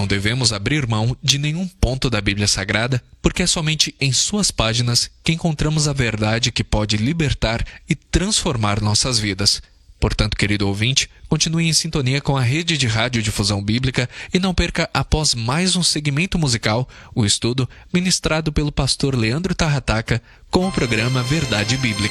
Não devemos abrir mão de nenhum ponto da Bíblia Sagrada, porque é somente em suas páginas que encontramos a verdade que pode libertar e transformar nossas vidas. Portanto, querido ouvinte, continue em sintonia com a rede de radiodifusão bíblica e não perca, após mais um segmento musical, o estudo ministrado pelo pastor Leandro Tarrataca com o programa Verdade Bíblica.